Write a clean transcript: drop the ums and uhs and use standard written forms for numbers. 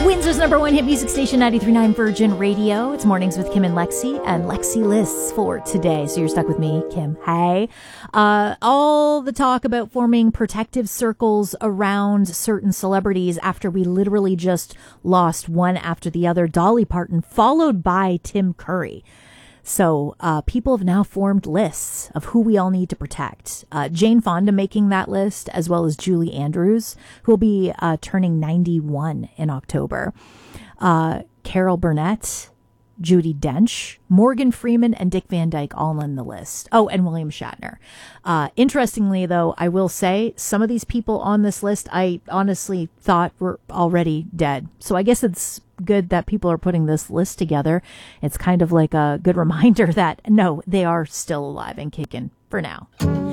Windsor's number one hit music station, 93.9 Virgin Radio. It's Mornings with Kim and Lexi lists for today. So you're stuck with me, Kim. Hey. All the talk about forming protective circles around certain celebrities after we literally just lost one after the other. Dolly Parton, followed by Tim Curry. So people have now formed lists of who we all need to protect. Jane Fonda making that list, as well as Julie Andrews, who will be turning 91 in October. Carol Burnett, Judi Dench, Morgan Freeman, and Dick Van Dyke all on the list. Oh, and William Shatner. Interestingly, though, I will say some of these people on this list I honestly thought were already dead. So I guess it's good that people are putting this list together. It's kind of like a good reminder that, no, they are still alive and kicking for now.